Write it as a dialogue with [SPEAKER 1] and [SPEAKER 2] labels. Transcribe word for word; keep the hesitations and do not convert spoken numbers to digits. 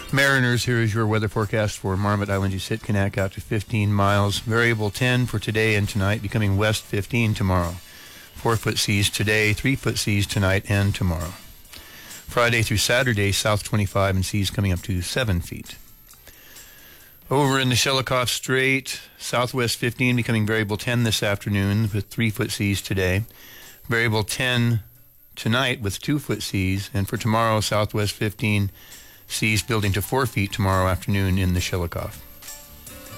[SPEAKER 1] Mariners, here is your weather forecast for Marmot Island, Usitkanak, out to fifteen miles. Variable ten for today and tonight, becoming west fifteen tomorrow. Four-foot seas today, three-foot seas tonight and tomorrow. Friday through Saturday, south twenty-five and seas coming up to seven feet. Over in the Shelikof Strait, southwest fifteen, becoming variable ten this afternoon with three-foot seas today. Variable ten tonight with two-foot seas, and for tomorrow, southwest fifteen, seas building to four feet tomorrow afternoon in the Shelikof.